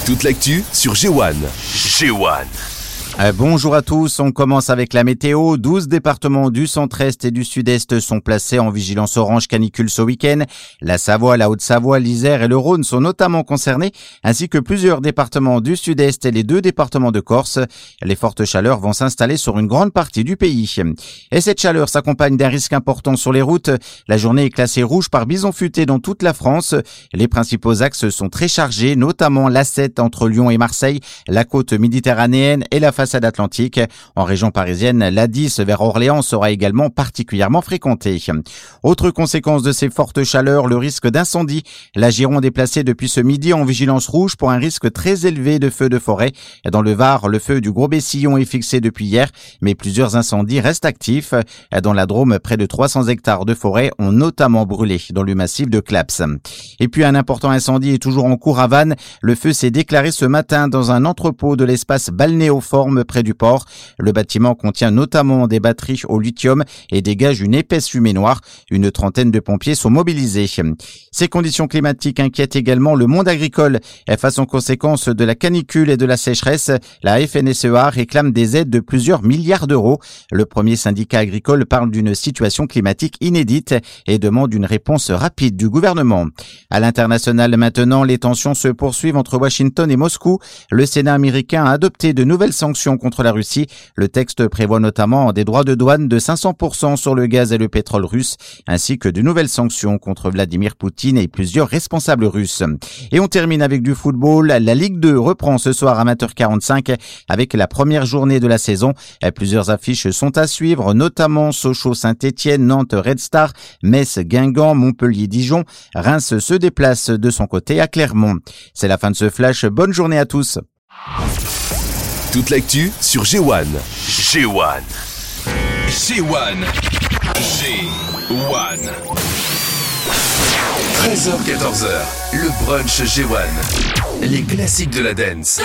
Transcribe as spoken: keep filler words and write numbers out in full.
Toute l'actu sur G un. G un. Euh, bonjour à tous, on commence avec la météo. douze départements du centre-est et du sud-est sont placés en vigilance orange canicule ce week-end. La Savoie, la Haute-Savoie, l'Isère et le Rhône sont notamment concernés, ainsi que plusieurs départements du sud-est et les deux départements de Corse. Les fortes chaleurs vont s'installer sur une grande partie du pays. Et cette chaleur s'accompagne d'un risque important sur les routes. La journée est classée rouge par bison futé dans toute la France. Les principaux axes sont très chargés, notamment l'A sept entre Lyon et Marseille, la côte méditerranéenne et la façade atlantique. En région parisienne, l'A dix vers Orléans sera également particulièrement fréquentée. Autre conséquence de ces fortes chaleurs, le risque d'incendie. La Gironde est placée depuis ce midi en vigilance rouge pour un risque très élevé de feux de forêt. Dans le Var, le feu du Gros Bessillon est fixé depuis hier, mais plusieurs incendies restent actifs. Dans la Drôme, près de trois cents hectares de forêt ont notamment brûlé dans le massif de Claps. Et puis un important incendie est toujours en cours à Vannes. Le feu s'est déclaré ce matin dans un entrepôt de l'espace balnéoforme près du port. Le bâtiment contient notamment des batteries au lithium et dégage une épaisse fumée noire. Une trentaine de pompiers sont mobilisés. Ces conditions climatiques inquiètent également le monde agricole. Face aux conséquences de la canicule et de la sécheresse, la F N S E A réclame des aides de plusieurs milliards d'euros. Le premier syndicat agricole parle d'une situation climatique inédite et demande une réponse rapide du gouvernement. À l'international maintenant, les tensions se poursuivent entre Washington et Moscou. Le Sénat américain a adopté de nouvelles sanctions contre la Russie. Le texte prévoit notamment des droits de douane de cinq cents pour cent sur le gaz et le pétrole russe, ainsi que de nouvelles sanctions contre Vladimir Poutine et plusieurs responsables russes. Et on termine avec du football. La Ligue deux reprend ce soir à vingt heures quarante-cinq avec la première journée de la saison. Plusieurs affiches sont à suivre, notamment Sochaux-Saint-Étienne, Nantes Red Star, Metz-Guingamp, Montpellier-Dijon. Reims se déplace de son côté à Clermont. C'est la fin de ce flash. Bonne journée à tous. Toute l'actu sur G un. G un. G un. G un. treize heures quatorze heures, le brunch G un. Les classiques de la dance.